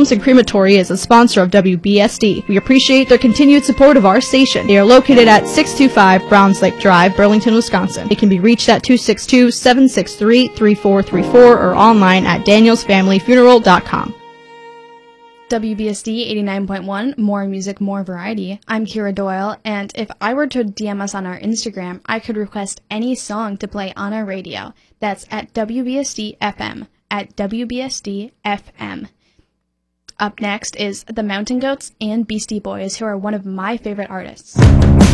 Homes and Crematory is a sponsor of WBSD. We appreciate their continued support of our station. They are located at 625 Browns Lake Drive, Burlington, Wisconsin. They can be reached at 262-763-3434 or online at danielsfamilyfuneral.com. WBSD 89.1, more music, more variety. I'm Kira Doyle, and if I were to DM us on our Instagram, I could request any song to play on our radio. That's at WBSD FM, at WBSD FM. Up next is The Mountain Goats and Beastie Boys, who are one of my favorite artists.